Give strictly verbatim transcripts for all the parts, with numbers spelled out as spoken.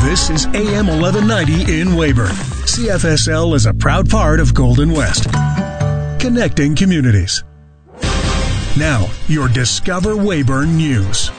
This is A M eleven ninety in Weyburn. C F S L is a proud part of Golden West. Connecting communities. Now, your Discover Weyburn News.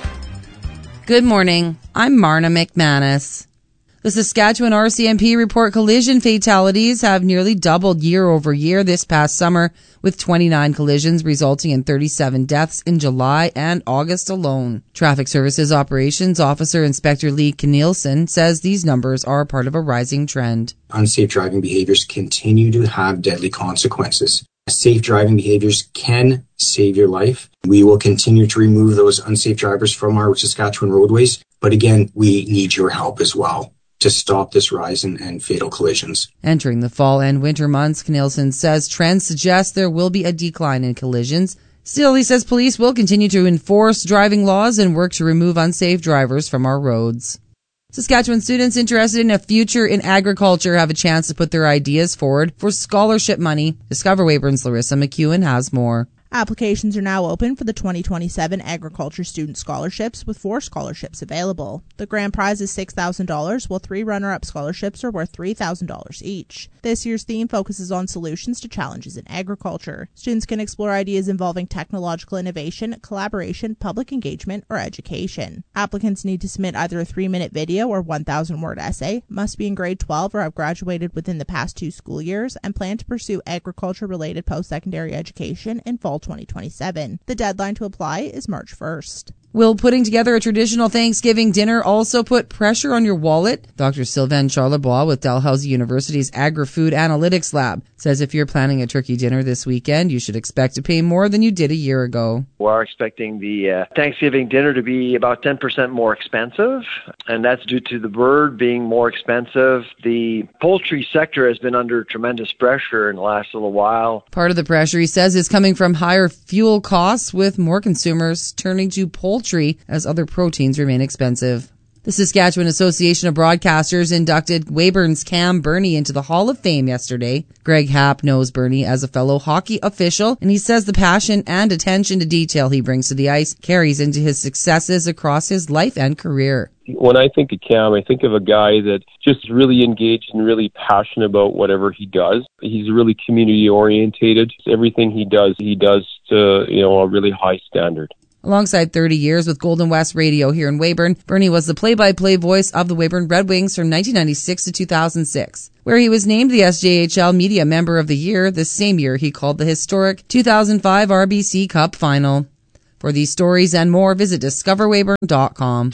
Good morning. I'm Marna McManus. The Saskatchewan R C M P report collision fatalities have nearly doubled year over year this past summer, with twenty-nine collisions resulting in thirty-seven deaths in July and August alone. Traffic Services Operations Officer Inspector Lee Knielsen says these numbers are part of a rising trend. Unsafe driving behaviors continue to have deadly consequences. Safe driving behaviors can save your life. We will continue to remove those unsafe drivers from our Saskatchewan roadways, but again, we need your help as well to stop this rise in, in fatal collisions. Entering the fall and winter months, Knielsen says trends suggest there will be a decline in collisions. Still, he says police will continue to enforce driving laws and work to remove unsafe drivers from our roads. Saskatchewan students interested in a future in agriculture have a chance to put their ideas forward for scholarship money. Discover Weyburn's Larissa McEwen has more. Applications are now open for the twenty twenty-seven Agriculture Student Scholarships, with four scholarships available. The grand prize is six thousand dollars, while three runner-up scholarships are worth three thousand dollars each. This year's theme focuses on solutions to challenges in agriculture. Students can explore ideas involving technological innovation, collaboration, public engagement, or education. Applicants need to submit either a three-minute video or one thousand word essay, must be in grade twelve or have graduated within the past two school years, and plan to pursue agriculture-related post-secondary education in fall twenty twenty-seven. The deadline to apply is March first. Will putting together a traditional Thanksgiving dinner also put pressure on your wallet? Doctor Sylvain Charlebois with Dalhousie University's Agri-Food Analytics Lab says if you're planning a turkey dinner this weekend, you should expect to pay more than you did a year ago. We're expecting the uh, Thanksgiving dinner to be about ten percent more expensive, and that's due to the bird being more expensive. The poultry sector has been under tremendous pressure in the last little while. Part of the pressure, he says, is coming from higher fuel costs, with more consumers turning to poultry as other proteins remain expensive. The Saskatchewan Association of Broadcasters inducted Weyburn's Cam Burney into the Hall of Fame yesterday. Greg Happ knows Burney as a fellow hockey official, and he says the passion and attention to detail he brings to the ice carries into his successes across his life and career. When I think of Cam, I think of a guy that just really engaged and really passionate about whatever he does. He's really community orientated. Everything he does, he does to, you know, a really high standard. Alongside thirty years with Golden West Radio here in Weyburn, Burney was the play-by-play voice of the Weyburn Red Wings from nineteen ninety-six to two thousand six, where he was named the S J H L Media Member of the Year. The same year he called the historic two thousand five R B C Cup Final. For these stories and more, visit discover weyburn dot com.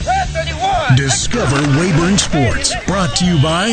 Discover Weyburn Sports, brought to you by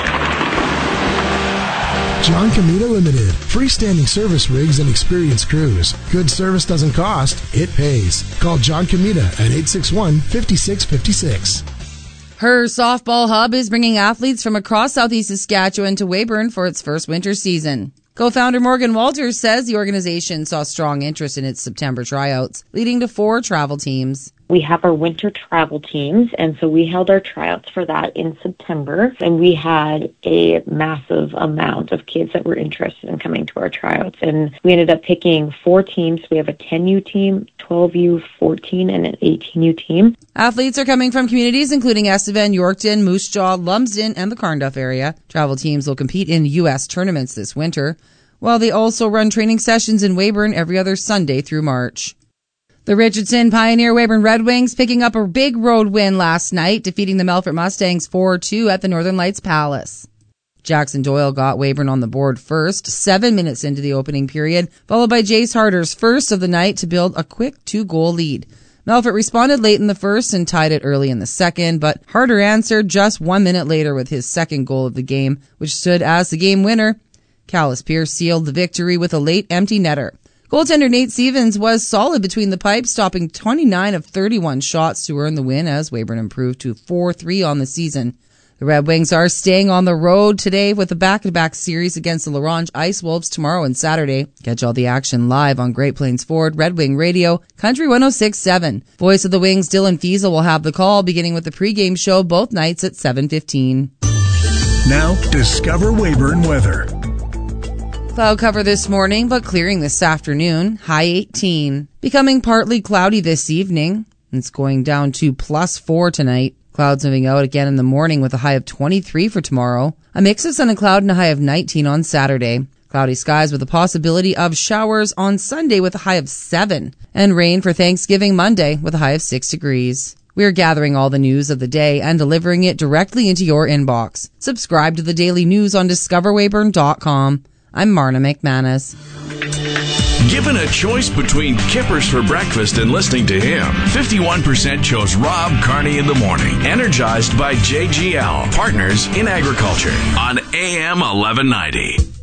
John Comita Limited. Freestanding service rigs and experienced crews. Good service doesn't cost, it pays. Call John Comita at eight six one, five six five six. Her softball hub is bringing athletes from across southeast Saskatchewan to Weyburn for its first winter season. Co-founder Morgan Walters says the organization saw strong interest in its September tryouts, leading to four travel teams. We have our winter travel teams, and so we held our tryouts for that in September, and we had a massive amount of kids that were interested in coming to our tryouts, and we ended up picking four teams. We have a ten U team, twelve U, fourteen, and an eighteen U team. Athletes are coming from communities including Estevan, Yorkton, Moose Jaw, Lumsden, and the Carnduff area. Travel teams will compete in U S tournaments this winter, while they also run training sessions in Weyburn every other Sunday through March. The Richardson Pioneer Weyburn Red Wings picking up a big road win last night, defeating the Melfort Mustangs four two at the Northern Lights Palace. Jackson Doyle got Weyburn on the board first, seven minutes into the opening period, followed by Jace Harder's first of the night to build a quick two-goal lead. Melfort responded late in the first and tied it early in the second, but Harder answered just one minute later with his second goal of the game, which stood as the game winner. Callis Pierce sealed the victory with a late empty netter. Goaltender Nate Stevens was solid between the pipes, stopping twenty-nine of thirty-one shots to earn the win as Weyburn improved to four three on the season. The Red Wings are staying on the road today with a back-to-back series against the La Ronge Ice Wolves tomorrow and Saturday. Catch all the action live on Great Plains Ford Red Wing Radio, Country one oh six point seven. Voice of the Wings, Dylan Fiesel, will have the call beginning with the pregame show both nights at seven fifteen. Now, Discover Weyburn weather. Cloud cover this morning, but clearing this afternoon. High eighteen. Becoming partly cloudy this evening. It's going down to plus four tonight. Clouds moving out again in the morning with a high of twenty-three for tomorrow. A mix of sun and cloud and a high of nineteen on Saturday. Cloudy skies with a possibility of showers on Sunday with a high of seven. And rain for Thanksgiving Monday with a high of six degrees. We are gathering all the news of the day and delivering it directly into your inbox. Subscribe to the daily news on discover weyburn dot com. I'm Marna McManus. Given a choice between Kippers for breakfast and listening to him, fifty-one percent chose Rob Carney in the morning, energized by J G L, Partners in Agriculture, on A M eleven ninety.